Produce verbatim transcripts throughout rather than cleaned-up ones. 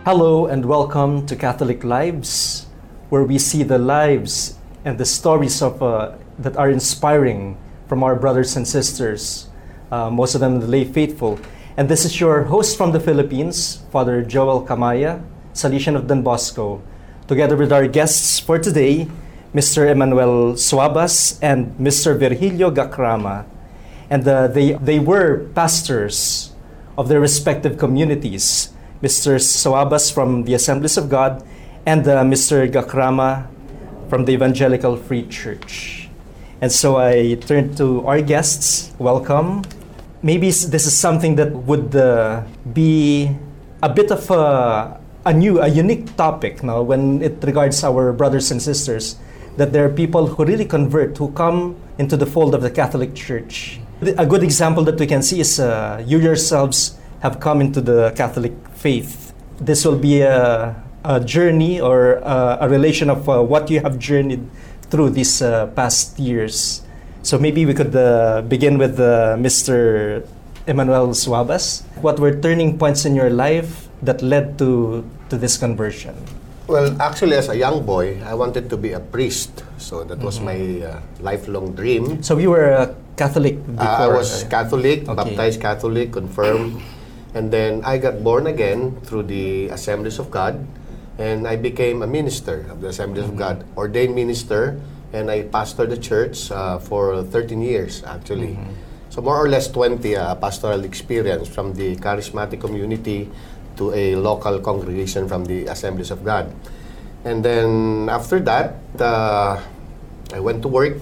Hello and welcome to Catholic Lives, where we see the lives and the stories of uh, that are inspiring from our brothers and sisters, uh, most of them the lay faithful. And this is your host from the Philippines, Father Joel Camaya, Salesian of Don Bosco, together with our guests for today, Mister Emmanuel Suabas and Mister Virgilio Gacrama. And uh, they, they were pastors of their respective communities, Mister Suabas from the Assemblies of God and uh, Mister Gacrama from the Evangelical Free Church. And so I turn to our guests. Welcome. Maybe this is something that would uh, be a bit of a, a new, a unique topic now when it regards our brothers and sisters, that there are people who really convert, who come into the fold of the Catholic Church. A good example that we can see is uh, you yourselves have come into the Catholic faith. This will be a, a journey or a, a relation of uh, what you have journeyed through these uh, past years. So maybe we could uh, begin with uh, Mister Emmanuel Suabas. What were turning points in your life that led to, to this conversion? Well, actually, as a young boy, I wanted to be a priest. So that was mm-hmm. my uh, lifelong dream. So you were a Catholic before? Uh, I was Catholic, okay. baptized Catholic, confirmed. And then I got born again through the Assemblies of God. And I became a minister of the Assemblies mm-hmm. of God, ordained minister. And I pastored the church uh, for thirteen years, actually. Mm-hmm. So more or less twenty uh, pastoral experience from the charismatic community to a local congregation from the Assemblies of God. And then after that, uh, I went to work.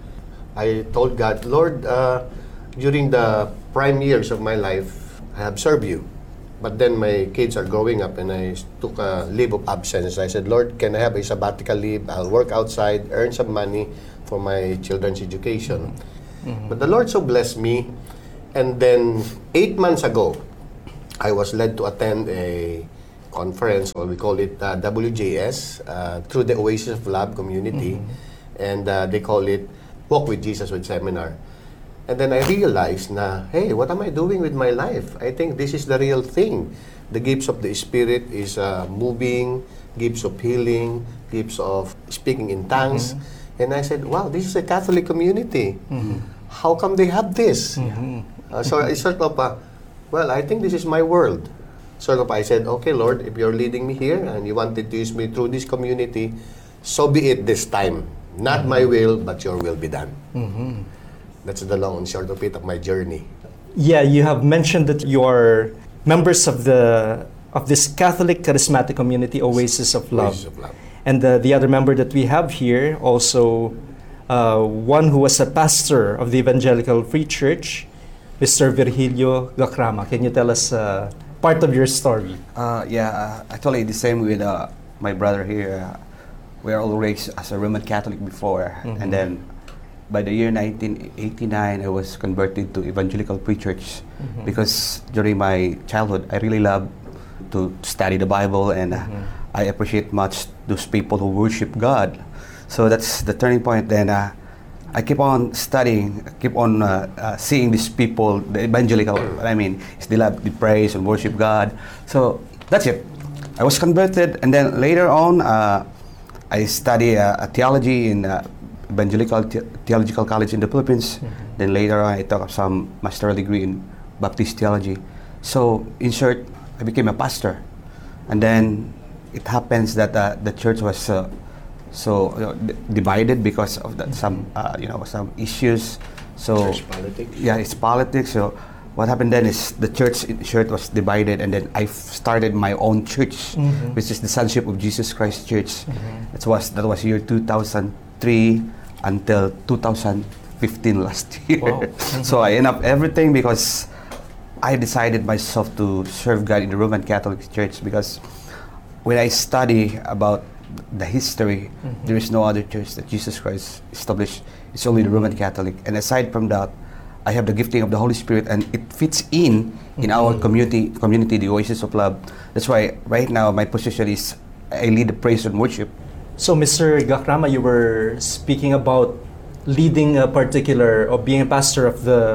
I told God, Lord, uh, during the prime years of my life, I have served you. But then my kids are growing up and I took a leave of absence. I said, Lord, can I have a sabbatical leave? I'll work outside, earn some money for my children's education. Mm-hmm. But the Lord so blessed me. And then eight months ago, I was led to attend a conference, or we call it uh, W J S, uh, through the Oasis of Love community. Mm-hmm. And uh, they call it Walk with Jesus with Seminar. And then I realized na, hey, what am I doing with my life? I think this is the real thing. The gifts of the Spirit is uh, moving, gifts of healing, gifts of speaking in tongues. Mm-hmm. And I said, wow, this is a Catholic community. Mm-hmm. How come they have this? Mm-hmm. Uh, so I sort of, uh, well, I think this is my world. Sort of, I said, okay, Lord, if you're leading me here and you wanted to use me through this community, so be it this time. Not mm-hmm. my will, but your will be done. Mm-hmm. That's the long and short of it of my journey. Yeah, you have mentioned that you are members of the of this Catholic charismatic community, Oasis of Love. Oasis of Love. And the, the other member that we have here, also uh, one who was a pastor of the Evangelical Free Church, Mister Virgilio Gacrama. Can you tell us uh, part of your story? Uh, yeah, uh, actually the same with uh, my brother here. Uh, we are all raised as a Roman Catholic before, mm-hmm. and then by the year nineteen eighty-nine, I was converted to Evangelical Free Church mm-hmm. because during my childhood, I really loved to study the Bible, and mm-hmm. uh, I appreciate much those people who worship God. So that's the turning point. Then uh, I keep on studying, keep on uh, uh, seeing these people, the evangelical, I mean, they love to praise and worship God. So that's it. I was converted, and then later on, uh, I study uh, theology in uh, Evangelical The- Theological College in the Philippines. Mm-hmm. Then later on, I took up some master's degree in Baptist theology. So in short, I became a pastor. And then it happens that uh, the church was uh, so you know, d- divided because of that, some uh, you know some issues. So Church politics. Yeah, it's politics. So what happened then is the church in short was divided, and then I f- started my own church, mm-hmm. which is the Sonship of Jesus Christ Church. Mm-hmm. It was that was year two thousand three until two thousand fifteen last year. Wow. Mm-hmm. So I end up everything because I decided myself to serve God in the Roman Catholic Church, because when I study about the history, mm-hmm. there is no other church that Jesus Christ established. It's only the Roman Catholic. And aside from that, I have the gifting of the Holy Spirit, and it fits in in mm-hmm. our community, community, the Oasis of Love. That's why right now my position is I lead the praise and worship. So, Mister Gacrama, you were speaking about leading a particular, or being a pastor of the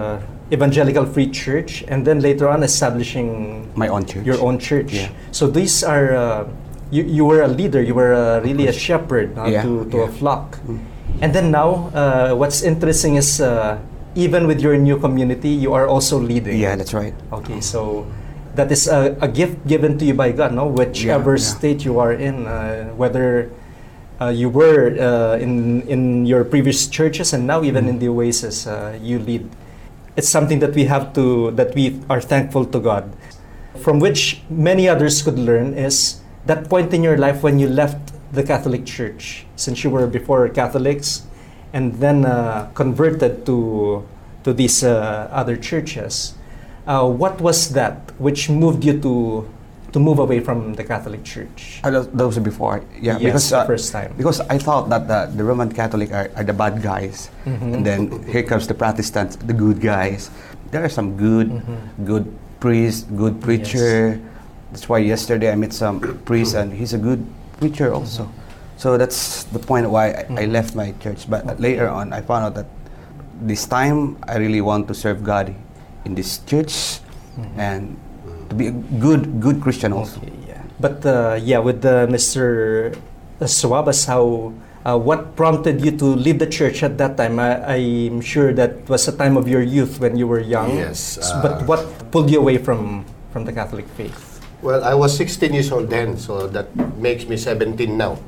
Evangelical Free Church, and then later on establishing My own church. your own church. Yeah. So these are uh, you. You were a leader. You were uh, really a shepherd uh, Yeah, to to a yeah. flock. And then now, uh, what's interesting is uh, even with your new community, you are also leading. Yeah, that's right. Okay, so that is a, a gift given to you by God, no? Whichever Yeah, yeah. state you are in, uh, whether uh, you were uh, in in your previous churches and now even in the Oasis, uh, you lead. It's something that we have to, that we are thankful to God, from which many others could learn is that point in your life when you left the Catholic Church, since you were before Catholics, and then uh, converted to to these uh, other churches. Uh, what was that which moved you to to move away from the Catholic Church? Uh, those, those are before, yeah. Yes, because the uh, first time. Because I thought that the, the Roman Catholic are, are the bad guys, Mhm. and then here comes the Protestants, the good guys. There are some good, Mhm. good priest, good preacher. That's why yesterday I met some priest, and he's a good preacher also. So that's the point why I, I Mhm. left my church. But later on, I found out that this time I really want to serve God in this church Mhm. and to be a good, good Christian also. Okay, yeah. But uh, yeah, with uh, Mister Suabas, how uh, what prompted you to leave the church at that time? I, I'm sure that was a time of your youth when you were young. Yes, S- uh, but what pulled you away from from the Catholic faith? Well, I was sixteen years old then, so that makes me seventeen now.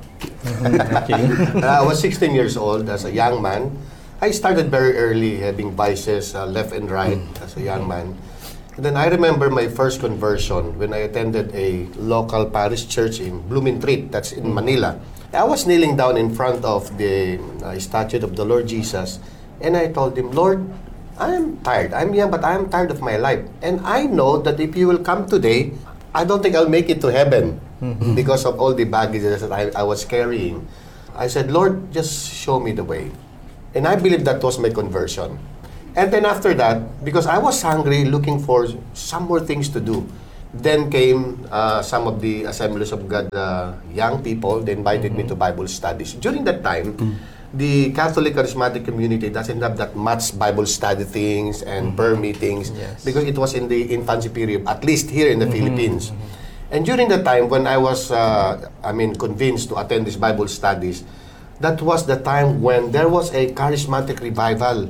Okay. I was sixteen years old as a young man. I started very early having vices uh, left and right as a young man. And then I remember my first conversion when I attended a local parish church in Blumentritt, that's in Manila. I was kneeling down in front of the uh, statue of the Lord Jesus, and I told him, Lord, I'm tired. I'm young, but I'm tired of my life. And I know that if you will come today, I don't think I'll make it to heaven because of all the baggage that I, I was carrying. I said, Lord, just show me the way. And I believe that was my conversion. And then after that, because I was hungry, looking for some more things to do, then came uh, some of the Assemblies of God uh, young people. They invited me to Bible studies. During that time, the Catholic Charismatic community doesn't have that much Bible study things and prayer meetings Yes. because it was in the infancy period, at least here in the Philippines. And during the time when I was, uh, I mean, convinced to attend these Bible studies, that was the time when there was a charismatic revival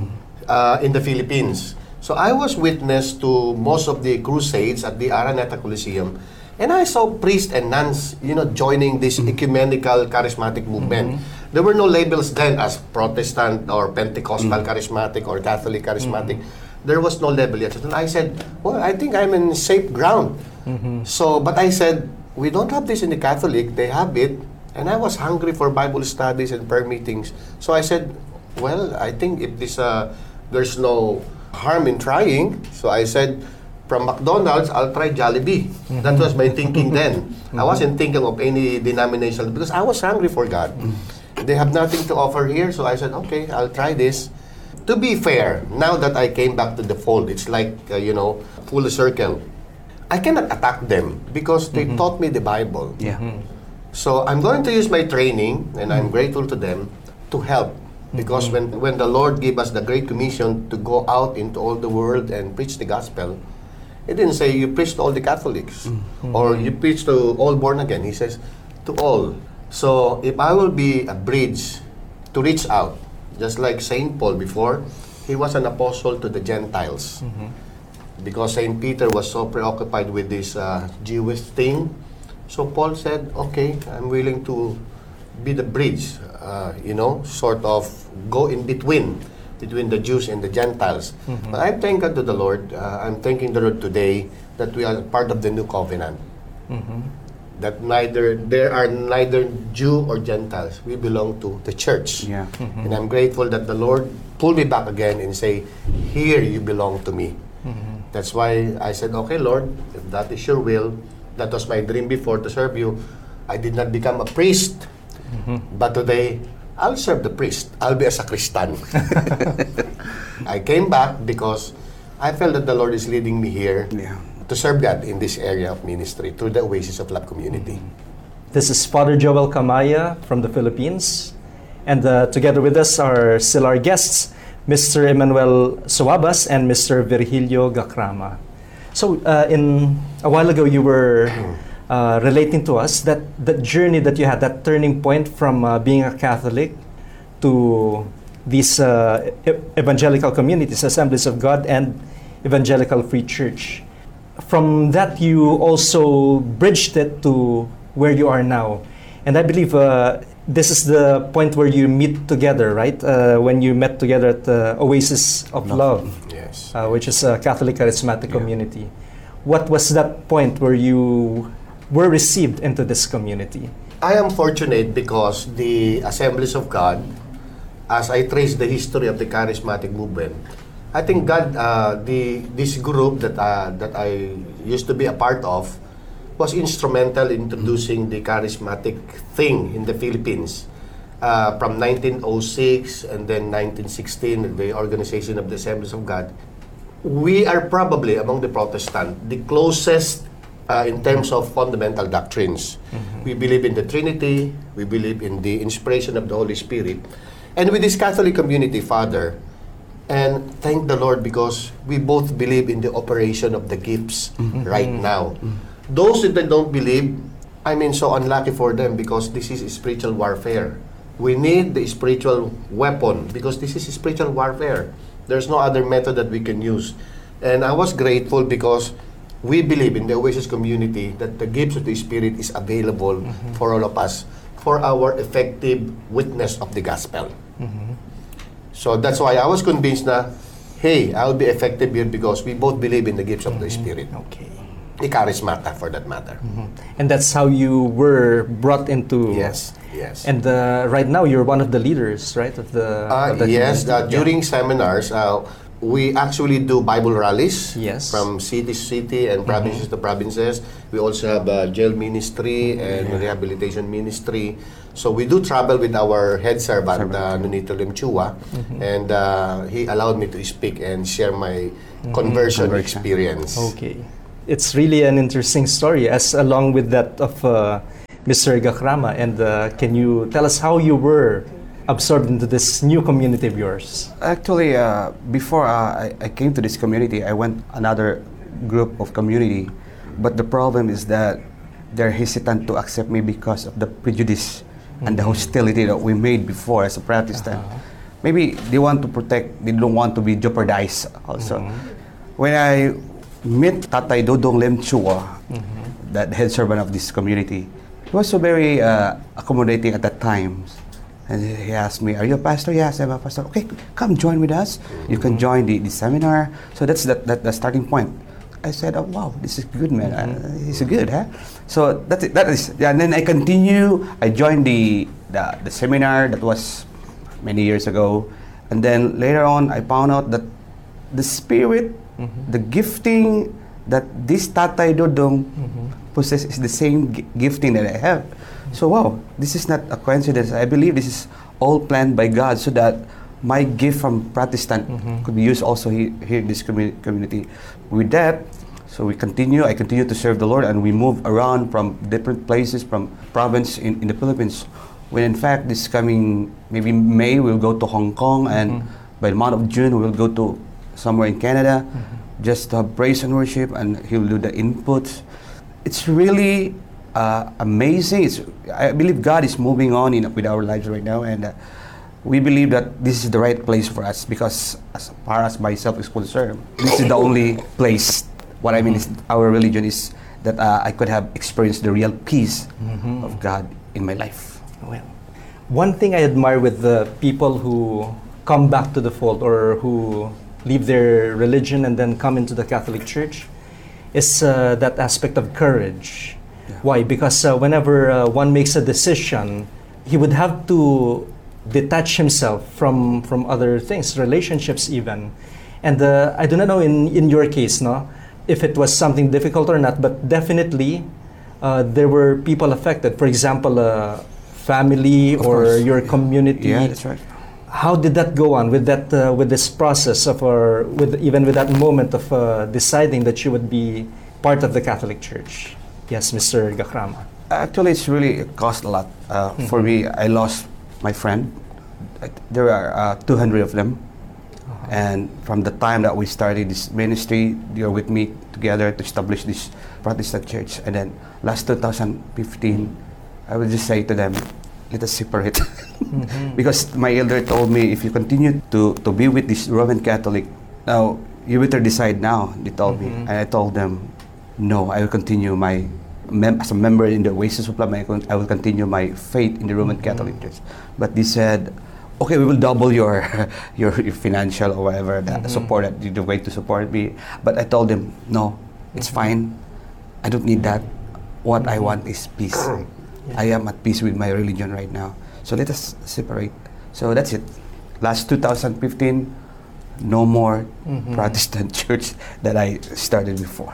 uh, in the Philippines. So I was witness to most of the crusades at the Araneta Coliseum, and I saw priests and nuns, you know, joining this ecumenical charismatic movement. There were no labels then as Protestant or Pentecostal charismatic or Catholic charismatic. There was no label yet. And I said, well, I think I'm in safe ground. So, but I said, we don't have this in the Catholic, they have it. And I was hungry for Bible studies and prayer meetings. So I said, well, I think if this, uh, there's no harm in trying. So I said, from McDonald's, I'll try Jollibee. That was my thinking then. I wasn't thinking of any denomination because I was hungry for God. They have nothing to offer here, so I said, okay, I'll try this. To be fair, now that I came back to the fold, it's like, uh, you know, full circle. I cannot attack them because they taught me the Bible. Yeah. So I'm going to use my training, and I'm grateful to them, to help. Because when, when the Lord gave us the Great Commission to go out into all the world and preach the gospel, He didn't say you preach to all the Catholics or you preach to all born again. He says to all. So if I will be a bridge to reach out, just like Saint Paul before, he was an apostle to the Gentiles. Because Saint Peter was so preoccupied with this uh, Jewish thing. So Paul said, okay, I'm willing to be the bridge, uh, you know, sort of go in between, between the Jews and the Gentiles. But I'm thanking God to the Lord. Uh, I'm thanking the Lord today that we are part of the new covenant. That neither there are neither Jew or Gentiles. We belong to the church. Yeah. And I'm grateful that the Lord pulled me back again and say, here you belong to me. That's why I said, okay, Lord, if that is your will, that was my dream before to serve you. I did not become a priest, but today I'll serve the priest. I'll be a sacristan. I came back because I felt that the Lord is leading me here Yeah. to serve God in this area of ministry through the Oasis of Love community. This is Father Joel Kamaya from the Philippines, and uh, together with us are still our guests, Mister Emmanuel Suabas and Mister Virgilio Gacrama. So, uh, in a while ago, you were uh, relating to us that that journey that you had, that turning point from uh, being a Catholic to these uh, e- evangelical communities, Assemblies of God and Evangelical Free Church. From that, you also bridged it to where you are now. And I believe uh, this is the point where you meet together, right? Uh, when you met together at the Oasis of Love, Yes. uh, which is a Catholic charismatic Yeah. community. What was that point where you were received into this community? I am fortunate because the Assemblies of God, as I trace the history of the charismatic movement, I think God, uh, the this group that uh, that I used to be a part of, was instrumental in introducing the charismatic thing in the Philippines. Uh, from nineteen oh six and then nineteen sixteen, the organization of the Assemblies of God. We are probably, among the Protestant, the closest uh, in terms of fundamental doctrines. Mm-hmm. We believe in the Trinity, we believe in the inspiration of the Holy Spirit. And with this Catholic community, Father, and thank the Lord because we both believe in the operation of the gifts mm-hmm. right now. Mm-hmm. Those that don't believe, I mean, so unlucky for them because this is spiritual warfare. We need the spiritual weapon because this is spiritual warfare. There's no other method that we can use. And I was grateful because we believe in the Oasis community that the gifts of the Spirit is available mm-hmm. for all of us for our effective witness of the gospel. Mm-hmm. So that's why I was convinced that, hey, I'll be effective here because we both believe in the gifts of mm-hmm. the Spirit. Okay. The charismata, for that matter. Mm-hmm. And that's how you were brought into... Yes, yes. And uh, right now, you're one of the leaders, right? Of the, uh, of the yes, uh, yeah. during seminars, uh, we actually do Bible rallies yes. from city to city and provinces mm-hmm. to provinces. We also have a jail ministry and yeah. rehabilitation ministry. So we do travel with our head servant, uh, Nonito Limchua, mm-hmm. and uh, he allowed me to speak and share my mm-hmm. conversion, conversion experience. Okay. It's really an interesting story, as along with that of uh, Mister Gacrama. And uh, can you tell us how you were absorbed into this new community of yours? Actually, uh, before uh, I, I came to this community, I went another group of community. But the problem is that they're hesitant to accept me because of the prejudice mm-hmm. and the hostility that we made before as a Protestant. Uh-huh. Maybe they want to protect, they don't want to be jeopardized also. Mm-hmm. When I met Tatay Dodong Lemchua, mm-hmm. that head servant of this community, he was so very uh, accommodating at that time. And he asked me, "Are you a pastor?" "Yes, I'm a pastor." "Okay, come join with us. Mm-hmm. You can join the, the seminar." So that's that, that the starting point. I said, "Oh wow, this is good, man. Mm-hmm. uh, He's good, huh?" So that's it. That is, yeah, and then I continue. I joined the, the the seminar that was many years ago, and then later on, I found out that the spirit, mm-hmm. the gifting that this Tatay Dodong mm-hmm. possesses is the same g- gifting that I have. So wow, this is not a coincidence. I believe this is all planned by God so that my gift from Protestant mm-hmm. could be used also he, here in this commu- community. With that, so we continue, I continue to serve the Lord, and we move around from different places, from province in, in the Philippines. When in fact this coming, maybe May, we'll go to Hong Kong, and mm-hmm. by the month of June, we'll go to somewhere in Canada, mm-hmm. just to have praise and worship, and he'll do the inputs. It's really uh, amazing. It's, I believe God is moving on in, with our lives right now, and uh, we believe that this is the right place for us because as far as myself is concerned, this is the only place. What I mean is our religion is that uh, I could have experienced the real peace mm-hmm. of God in my life. Well, one thing I admire with the people who come back to the fold or who leave their religion and then come into the Catholic Church is uh, that aspect of courage. Yeah. Why? Because uh, whenever uh, one makes a decision, he would have to detach himself from from other things, relationships even. And uh, I do not know in, in your case, no, if it was something difficult or not, but definitely uh, there were people affected. For example, uh, family Of or course. your community. Yeah, that's right. How did that go on with that uh, with this process of or with even with that moment of uh, deciding that you would be part of the Catholic Church? Yes, Mister Gacrama. Actually, it's really it cost a lot. Uh, mm-hmm. For me, I lost my friend. There are uh, two hundred of them. And from the time that we started this ministry, you're with me together to establish this Protestant church. And then last two thousand fifteen, I would just say to them, let us separate. Mhm. Because my elder told me, if you continue to, to be with this Roman Catholic, now you better decide now, they told me. Mhm. And I told them, no, I will continue my, mem- as a member in the Oasis of Love, I con- I will continue my faith in the Roman Mhm. Catholic Church. But they said, okay, we will double your your, your financial or whatever that Mhm. support, that the way to support me. But I told them, no, it's Mhm. fine. I don't need that. What I Mhm. want is peace. Yeah. I am at peace with my religion right now. So let us separate. So that's it. Last two thousand fifteen, no more Mhm. Protestant church that I started before.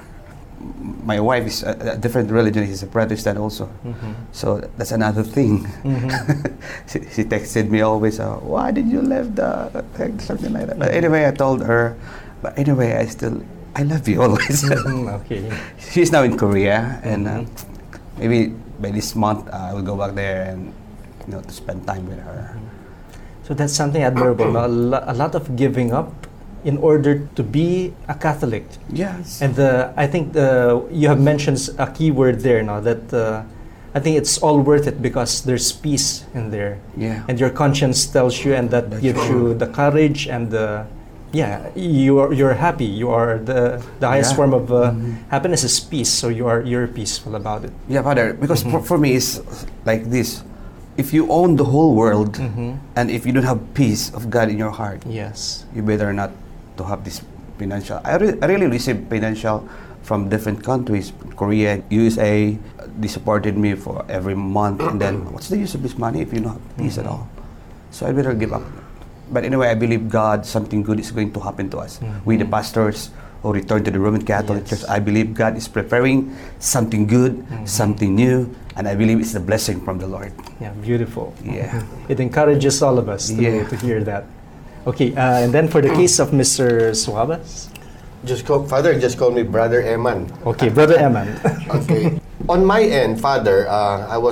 My wife is a, a different religion. She's a Protestant also. Mhm. So that's another thing. Mhm. she, she texted me always, uh, why did you leave the, something like that. But anyway, I told her, but anyway, I still, I love you always. Mhm. Okay. She's now in Korea, and uh, Mhm. maybe by this month uh, I will go back there and, you know, to spend time with her. So that's something admirable. no? A, lo- a lot of giving up in order to be a Catholic. Yes. And the, I think the, you have mentioned s- a key word there now that uh, I think it's all worth it because there's peace in there. Yeah. And your conscience tells you, and that That's gives you the courage and the, yeah, you are, you're happy. You are the, the highest Yeah. form of uh, Mhm. happiness is peace. So you are you're peaceful about it. Yeah, Father, because Mhm. for, for me it's like this. If you own the whole world, Mhm. and if you don't have peace of God in your heart, Yes. you better not to have this financial. I, re- I really receive financial from different countries, Korea, U S A. They supported me for every month, and then what's the use of this money if you don't have peace at Mhm. all? So I better give up. But anyway, I believe God, something good is going to happen to us. We, the Mhm. pastors who return to the Roman Catholic Yes. Church, I believe God is preparing something good, Mhm. something new, and I believe it's a blessing from the Lord. Yeah, beautiful. Yeah. It encourages all of us to, Yeah. to hear that. Okay, uh, and then for the case of Mister Suabas. Just call, Father, just call me Brother Eman. Okay, Brother Eman. Okay. On my end, Father, uh, I was